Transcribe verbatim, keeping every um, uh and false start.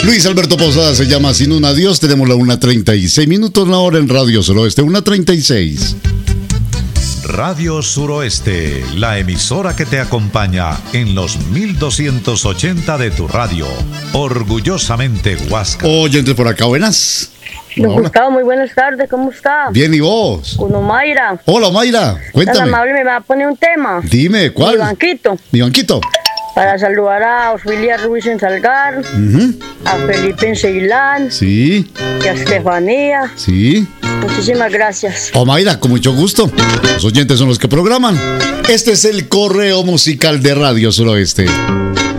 Luis Alberto Posada se llama Sin un Adiós. Tenemos la una treinta y seis minutos la hora en Radio Suroeste, una treinta y seis. Radio Suroeste, la emisora que te acompaña en los mil doscientos ochenta de tu radio. Orgullosamente Huasca. Oyentes por acá, buenas. Don hola. Gustavo, muy buenas tardes, ¿cómo está? Bien, ¿y vos? Con Mayra. Hola, Mayra, cuéntame. Tan amable, me va a poner un tema. Dime, ¿cuál? Mi banquito. Mi banquito. Para saludar a Osvilia Ruiz en Salgar, uh-huh. a Felipe en Ceilán, sí. y a Estefanía. Sí. Muchísimas gracias. Oh, Mayra, con mucho gusto. Los oyentes son los que programan. Este es el correo musical de Radio Suroeste.